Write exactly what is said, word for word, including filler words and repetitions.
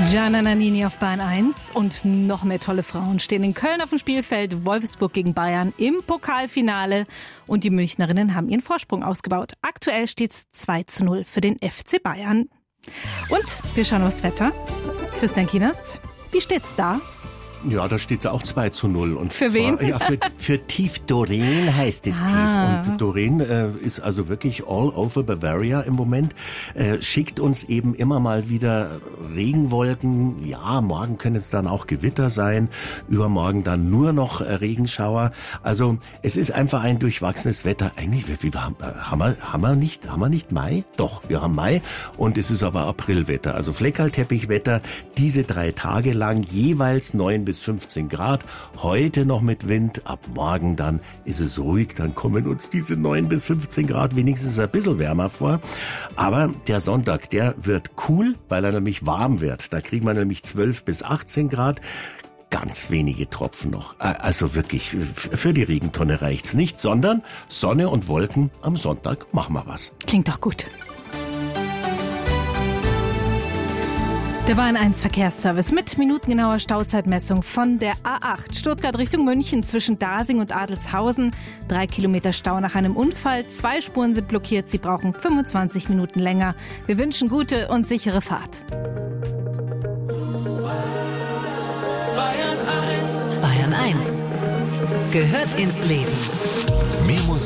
Gianna Nannini auf Bahn eins und noch mehr tolle Frauen stehen in Köln auf dem Spielfeld. Wolfsburg gegen Bayern im Pokalfinale und die Münchnerinnen haben ihren Vorsprung ausgebaut. Aktuell steht's zwei zu null für den F C Bayern. Und wir schauen aufs Wetter. Christian Kienast, wie steht's da? Ja, da steht es auch zwei zu null. Und für zwar, wen? Ja, für, für Tief Doreen heißt es Ah. Tief. Und Doreen äh, ist also wirklich all over Bavaria im Moment. Äh, schickt uns eben immer mal wieder Regenwolken. Ja, morgen können es dann auch Gewitter sein. Übermorgen dann nur noch äh, Regenschauer. Also es ist einfach ein durchwachsenes Wetter. Eigentlich, wie, wie, haben, haben, wir, haben, wir nicht, haben wir nicht Mai? Doch, wir haben Mai. Und es ist aber Aprilwetter. Also Fleckerlteppichwetter. Diese drei Tage lang jeweils neun bis fünfzehn Grad. Heute noch mit Wind. Ab morgen dann ist es ruhig. Dann kommen uns diese neun bis fünfzehn Grad wenigstens ein bisschen wärmer vor. Aber der Sonntag, der wird cool, weil er nämlich warm wird. Da kriegen wir nämlich zwölf bis achtzehn Grad. Ganz wenige Tropfen noch. Also wirklich, für die Regentonne reicht's nicht, sondern Sonne und Wolken am Sonntag machen wir was. Klingt doch gut. Der Bahn eins Verkehrsservice mit minutengenauer Stauzeitmessung von der A acht Stuttgart Richtung München zwischen Dasing und Adelshausen. Drei Kilometer Stau nach einem Unfall. Zwei Spuren sind blockiert. Sie brauchen fünfundzwanzig Minuten länger. Wir wünschen gute und sichere Fahrt. Bayern eins gehört ins Leben. Mehr Musik